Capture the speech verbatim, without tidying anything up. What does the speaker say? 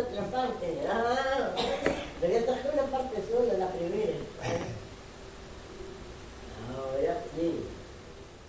otra parte. Ah, pero yo traje una parte sola, la primera.